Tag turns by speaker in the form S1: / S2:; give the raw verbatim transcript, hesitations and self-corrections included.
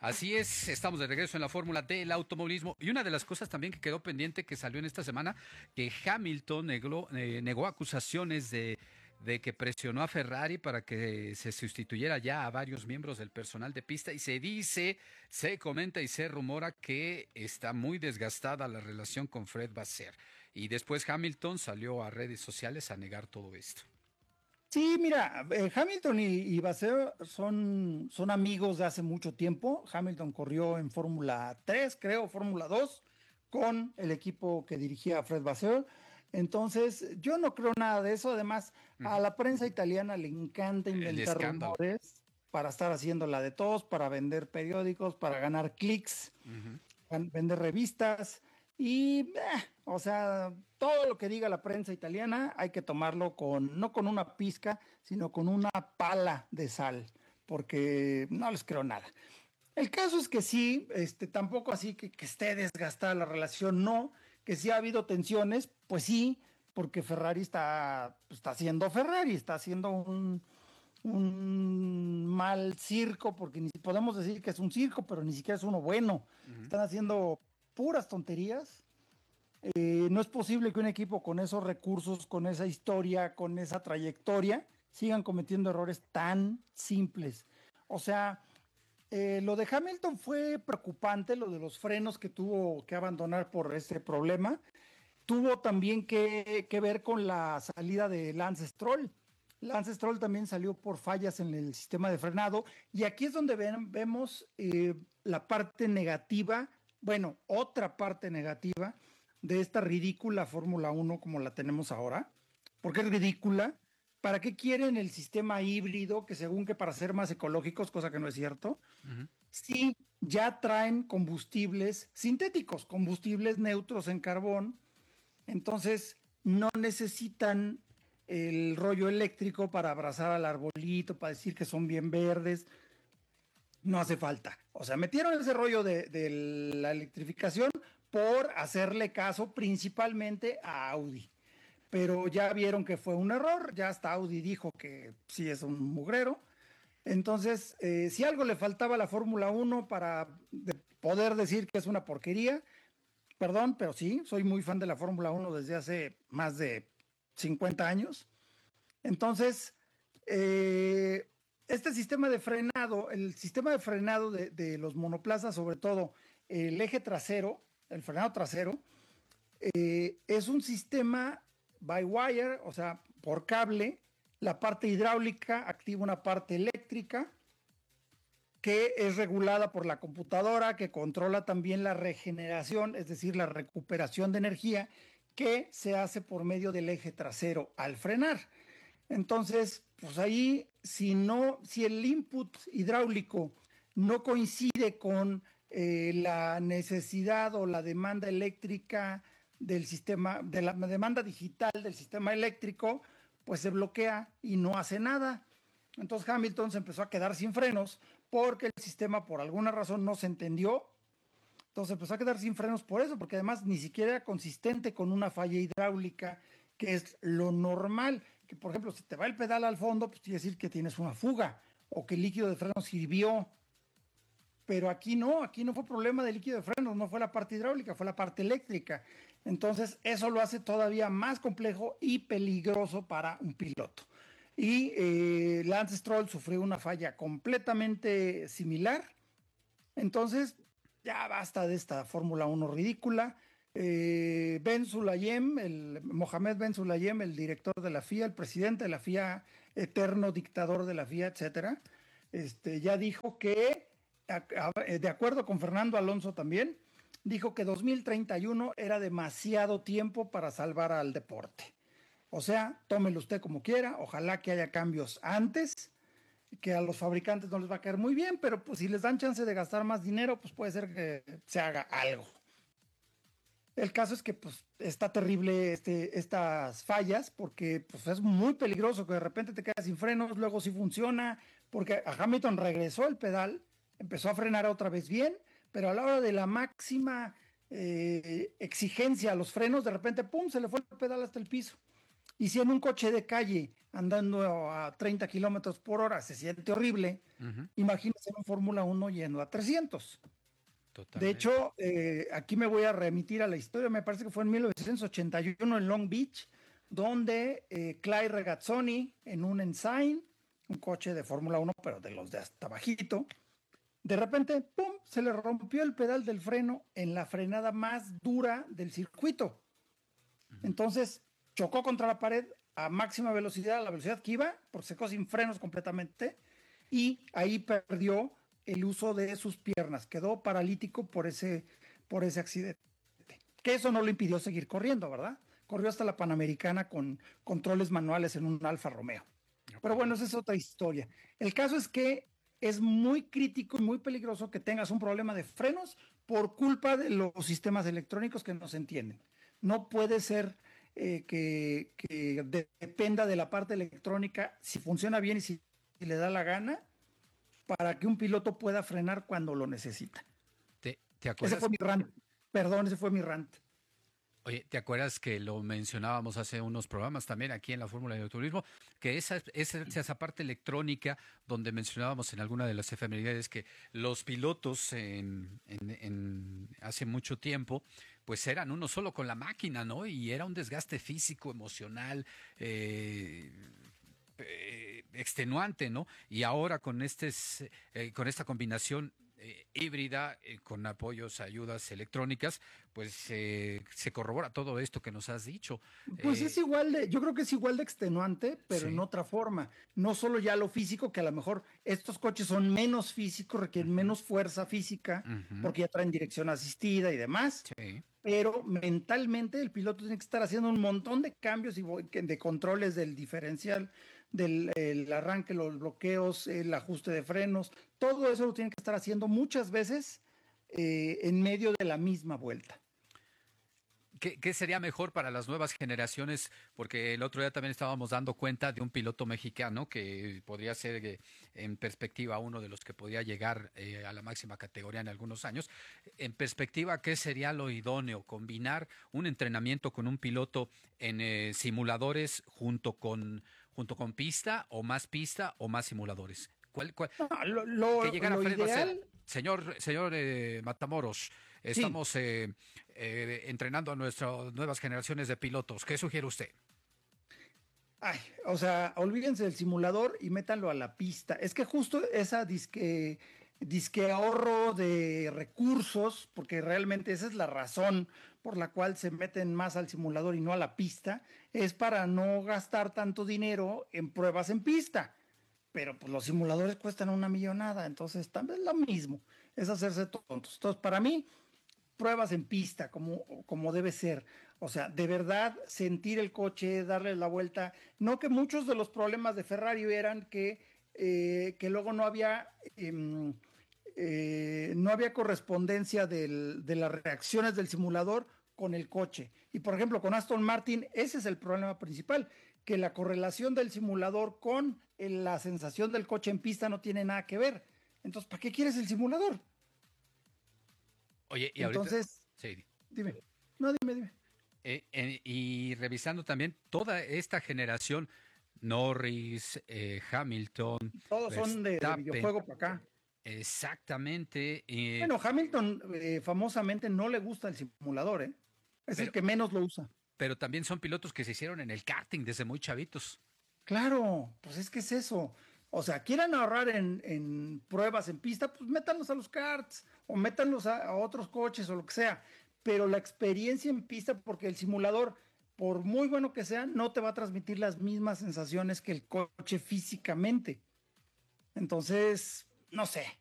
S1: Así es, estamos de regreso en la fórmula del automovilismo y una de las cosas también que quedó pendiente que salió en esta semana, que Hamilton negó, eh, negó acusaciones de, de que presionó a Ferrari para que se sustituyera ya a varios miembros del personal de pista y se dice, se comenta y se rumora que está muy desgastada la relación con Fred Vasseur y después Hamilton salió a redes sociales a negar todo esto.
S2: Sí, mira, eh, Hamilton y, y Vasseur son, son amigos de hace mucho tiempo. Hamilton corrió en Fórmula tres, creo, Fórmula dos, con el equipo que dirigía Fred Vasseur. Entonces, yo no creo nada de eso. Además, a
S1: Ujú.
S2: la prensa italiana le encanta
S1: El
S2: inventar
S1: escándalo.
S2: rumores para estar haciendo la de todos, para vender periódicos, para ganar clics,
S1: Ujú.
S2: van- vender revistas y, eh, o sea, todo lo que diga la prensa italiana hay que tomarlo con, no con una pizca, sino con una pala de sal, porque no les creo nada. El caso es que sí, este, tampoco así que, que esté desgastada la relación, no, que sí ha habido tensiones, pues sí, porque Ferrari está, pues, está haciendo Ferrari, está haciendo un, un mal circo, porque ni podemos decir que es un circo, pero ni siquiera es uno bueno.
S1: Ujú.
S2: Están haciendo puras tonterías. Eh, no es posible que un equipo con esos recursos, con esa historia, con esa trayectoria, sigan cometiendo errores tan simples. O sea, eh, lo de Hamilton fue preocupante, lo de los frenos que tuvo que abandonar por ese problema. Tuvo también que, que ver con la salida de Lance Stroll. Lance Stroll también salió por fallas en el sistema de frenado y aquí es donde ven- vemos eh, la parte negativa, bueno, otra parte negativa de esta ridícula Fórmula Uno como la tenemos ahora. ¿Por qué es ridícula? ¿Para qué quieren el sistema híbrido que según que para ser más ecológicos, cosa que no es cierto?
S1: Ujú.
S2: Sí, ya traen combustibles sintéticos, combustibles neutros en carbón, entonces, no necesitan el rollo eléctrico para abrazar al arbolito, para decir que son bien verdes. No hace falta. O sea, metieron ese rollo de, de la electrificación por hacerle caso principalmente a Audi. Pero ya vieron que fue un error, ya hasta Audi dijo que sí es un mugrero. Entonces, eh, si algo le faltaba a la Fórmula Uno para de poder decir que es una porquería, perdón, pero sí, soy muy fan de la Fórmula Uno desde hace más de cincuenta años. Entonces, eh, este sistema de frenado, el sistema de frenado de, de los monoplazas, sobre todo el eje trasero, el frenado trasero, eh, es un sistema by wire, o sea, por cable. La parte hidráulica activa una parte eléctrica que es regulada por la computadora, que controla también la regeneración, es decir, la recuperación de energía, que se hace por medio del eje trasero al frenar. Entonces, pues ahí, si no, si el input hidráulico no coincide con eh, la necesidad o la demanda eléctrica del sistema, de la demanda digital del sistema eléctrico, pues se bloquea y no hace nada. Entonces Hamilton se empezó a quedar sin frenos porque el sistema por alguna razón no se entendió. Entonces empezó a quedar sin frenos por eso, porque además ni siquiera era consistente con una falla hidráulica, que es lo normal. Que por ejemplo, si te va el pedal al fondo, pues quiere decir que tienes una fuga o que el líquido de freno sirvió. Pero aquí no, aquí no fue problema de líquido de frenos, no fue la parte hidráulica, fue la parte eléctrica. Entonces eso lo hace todavía más complejo y peligroso para un piloto. Y eh, Lance Stroll sufrió una falla completamente similar. Entonces, ya basta de esta Fórmula Uno ridícula. Eh, Ben Sulayem, el, Mohamed Ben Sulayem, el director de la F I A, el presidente de la F I A, eterno dictador de la F I A, etcétera, este, ya dijo que, a- a- de acuerdo con Fernando Alonso también, dijo que dos mil treinta y uno era demasiado tiempo para salvar al deporte. O sea, tómelo usted como quiera, ojalá que haya cambios antes, que a los fabricantes no les va a caer muy bien, pero pues si les dan chance de gastar más dinero, pues puede ser que se haga algo. El caso es que pues está terrible este, estas fallas porque pues es muy peligroso que de repente te quedas sin frenos, luego sí funciona, porque a Hamilton regresó el pedal, empezó a frenar otra vez bien, pero a la hora de la máxima eh, exigencia a los frenos, de repente, ¡pum!, se le fue el pedal hasta el piso. Y si en un coche de calle, andando a treinta kilómetros por hora, se siente horrible,
S1: Ujú.
S2: imagínense en un Fórmula uno yendo a trescientos. De
S1: Totalmente.
S2: hecho, eh, aquí me voy a remitir a la historia, me parece que fue en mil novecientos ochenta y uno en Long Beach, donde eh, Clay Regazzoni, en un Ensign, un coche de Fórmula uno, pero de los de hasta bajito, de repente, ¡pum!, se le rompió el pedal del freno en la frenada más dura del circuito.
S1: Ujú.
S2: Entonces, chocó contra la pared a máxima velocidad, a la velocidad que iba, porque se quedó sin frenos completamente, y ahí perdió el uso de sus piernas, quedó paralítico por ese, por ese accidente. Que eso no le impidió seguir corriendo, ¿verdad? Corrió hasta la Panamericana con controles manuales en un Alfa Romeo.
S1: Ok.
S2: Pero bueno, esa es otra historia. El caso es que es muy crítico y muy peligroso que tengas un problema de frenos por culpa de los sistemas electrónicos que no se entienden. No puede ser eh, que, que de- dependa de la parte electrónica si funciona bien y si, si le da la gana para que un piloto pueda frenar cuando lo necesita.
S1: ¿Te, te
S2: Ese
S1: acuerdas?
S2: fue mi rant. Perdón, ese fue mi rant.
S1: Oye, ¿te acuerdas que lo mencionábamos hace unos programas también aquí en la Fórmula de Turismo? Que esa, esa, esa parte electrónica donde mencionábamos en alguna de las efemérides que los pilotos en, en- en- hace mucho tiempo pues eran uno solo con la máquina, ¿no? Y era un desgaste físico, emocional, eh, eh, extenuante, ¿no? Y ahora con este, s- eh, con esta combinación eh, híbrida, eh, con apoyos, ayudas electrónicas, pues eh, se corrobora todo esto que nos has dicho.
S2: Pues es
S1: Eh,
S2: igual de, yo creo que es igual de extenuante, pero en
S1: sí.
S2: otra forma. No solo ya lo físico, que a lo mejor estos coches son menos físicos, requieren
S1: Ujú,
S2: menos fuerza física,
S1: ujú,
S2: porque ya traen dirección asistida y demás,
S1: sí.
S2: pero mentalmente el piloto tiene que estar haciendo un montón de cambios y vo- que- de controles del diferencial, del el arranque, los bloqueos, el ajuste de frenos, todo eso lo tiene que estar haciendo muchas veces eh, en medio de la misma vuelta.
S1: ¿Qué, qué sería mejor para las nuevas generaciones? Porque el otro día también estábamos dando cuenta de un piloto mexicano que podría ser eh, en perspectiva uno de los que podría llegar eh, a la máxima categoría en algunos años. En perspectiva, ¿qué sería lo idóneo? Combinar un entrenamiento con un piloto en eh, simuladores junto con, junto con pista o más pista o más simuladores. ¿Cuál, cuál,
S2: No, lo,
S1: que
S2: lo-
S1: llegara
S2: lo
S1: Fred Vasseur?
S2: ideal,
S1: Señor, señor eh, Matamoros,
S2: sí.
S1: estamos eh, eh, entrenando a nuestras nuevas generaciones de pilotos. ¿Qué sugiere usted?
S2: Ay, o sea, olvídense del simulador y métanlo a la pista. Es que justo esa disque, disque ahorro de recursos, porque realmente esa es la razón por la cual se meten más al simulador y no a la pista, es para no gastar tanto dinero en pruebas en pista. Pero pues los simuladores cuestan una millonada, entonces también es lo mismo, es hacerse tontos. Entonces, para mí, pruebas en pista, como, como debe ser. O sea, de verdad sentir el coche, darle la vuelta. No que muchos de los problemas de Ferrari eran que, eh, que luego no había, eh, eh, no había correspondencia del, de las reacciones del simulador con el coche. Y por ejemplo, con Aston Martin, ese es el problema principal, que la correlación del simulador con el, la sensación del coche en pista no tiene nada que ver. Entonces, ¿para qué quieres el simulador?
S1: Oye, y ahorita,
S2: Entonces,
S1: sí,
S2: dime. No, dime, dime.
S1: eh, eh, y revisando también toda esta generación, Norris, eh, Hamilton,
S2: Todos son de, de
S1: Verstappen,
S2: videojuego para acá.
S1: exactamente, eh,
S2: Bueno, Hamilton eh, famosamente no le gusta el simulador, ¿eh? Es el
S1: pero,
S2: que menos lo usa.
S1: pero también son pilotos que se hicieron en el karting desde muy chavitos.
S2: Claro, pues es que es eso. O sea, quieren ahorrar en, en pruebas en pista, pues métanlos a los karts o métanlos a, a otros coches o lo que sea. Pero la experiencia en pista, porque el simulador, por muy bueno que sea, no te va a transmitir las mismas sensaciones que el coche físicamente. Entonces, no sé,